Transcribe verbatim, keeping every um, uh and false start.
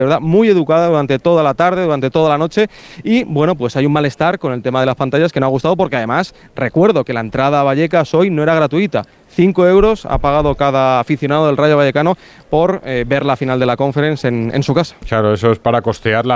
verdad, muy educada durante toda la tarde, durante toda la noche, y bueno, pues hay un malestar con el tema de las pantallas que no ha gustado, porque además recuerdo que la entrada a Vallecas hoy no era gratuita. Cinco euros ha pagado cada aficionado del Rayo Vallecano por eh, ver la final de la Conference en, en su casa. Claro, eso es para costear la